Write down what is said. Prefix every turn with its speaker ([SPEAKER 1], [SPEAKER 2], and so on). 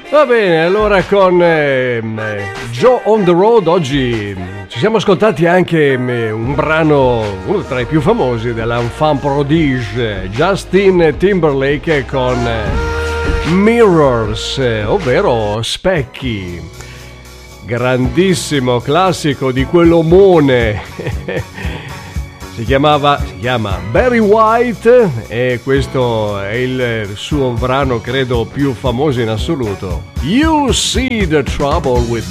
[SPEAKER 1] Va bene, allora con Joe on the Road oggi ci siamo ascoltati anche un brano, uno tra i più famosi dell'enfant prodige, Justin Timberlake con Mirrors, ovvero specchi. Grandissimo classico di quell'omone. Si chiama Barry White e questo è il suo brano credo più famoso in assoluto. You See the Trouble with